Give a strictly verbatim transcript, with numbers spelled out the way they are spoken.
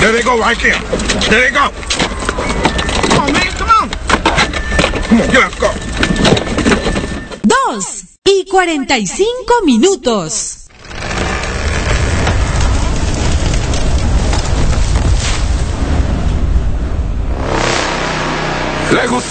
There they go right there. There they go. Come on, man. Come on. Come on, let's go. Dos y cuarenta y cinco minutos. Le gusta.